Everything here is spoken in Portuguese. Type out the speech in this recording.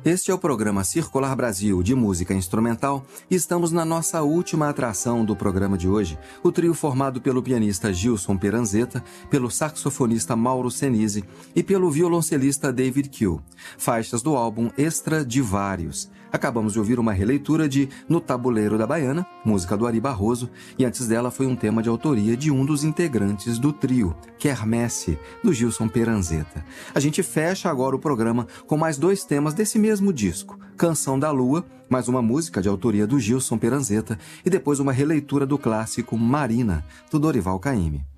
Este é o programa Circular Brasil de música instrumental e estamos na nossa última atração do programa de hoje, o trio formado pelo pianista Gilson Peranzeta, pelo saxofonista Mauro Senise e pelo violoncelista David Kiel, faixas do álbum Extradivários. Acabamos de ouvir uma releitura de No Tabuleiro da Baiana, música do Ari Barroso, e antes dela foi um tema de autoria de um dos integrantes do trio, Quermesse, do Gilson Peranzeta. A gente fecha agora o programa com mais dois temas desse mesmo disco, Canção da Lua, mais uma música de autoria do Gilson Peranzeta e depois uma releitura do clássico Marina, do Dorival Caymmi.